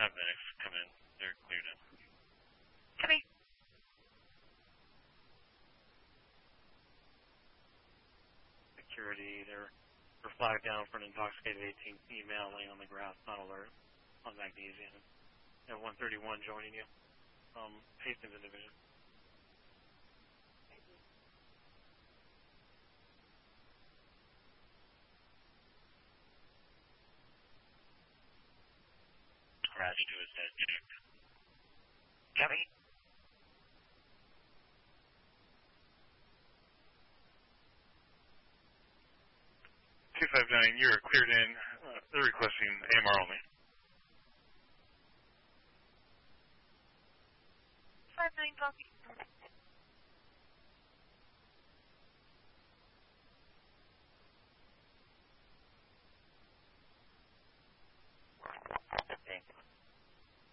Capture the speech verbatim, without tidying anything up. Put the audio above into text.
have medics come in. They're cleared in. Copy. Security, they're, they're flagged down for an intoxicated eighteen female laying on the grass, not alert, on magnesium. And one thirty-one joining you from Hastings Division. Crash to his head. Copy. two five nine, you're cleared in. Uh, they're requesting A M R only.